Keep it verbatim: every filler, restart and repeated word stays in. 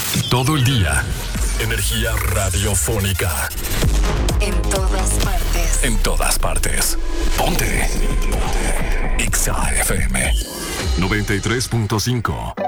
Todo el día. Energía radiofónica. En todas partes. En todas partes. Ponte. Ponte. X A F M noventa y tres punto cinco.